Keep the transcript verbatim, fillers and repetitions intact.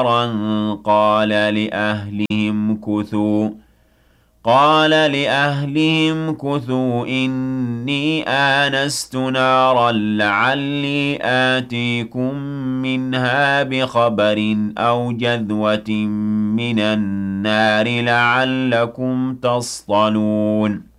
قال لأهلهم كثوا قال لأهلهم كثوا إني آنست نارا لعلي آتيكم منها بخبر أو جذوة من النار لعلكم تصطلون